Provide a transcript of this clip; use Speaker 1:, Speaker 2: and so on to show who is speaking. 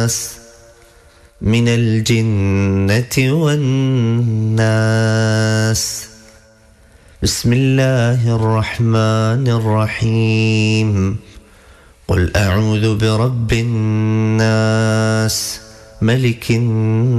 Speaker 1: الناس من الجنة والناس. بسم الله الرحمن الرحيم. قل أعوذ برب الناس ملك الناس